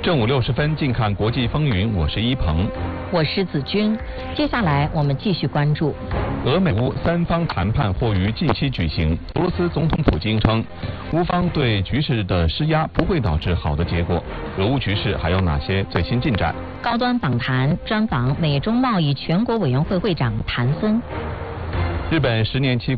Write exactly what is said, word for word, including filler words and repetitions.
正午六十分，近看国际风云，我是一鹏， 我是子君。接下来我们继续关注俄美乌三方谈判或于近期举行。俄罗斯总统普京称，乌方对局势的施压不会导致好的结果。俄乌局势还有哪些最新进展？ 高端访谈专访美中贸易全国委员会会长谭森。 日本十年期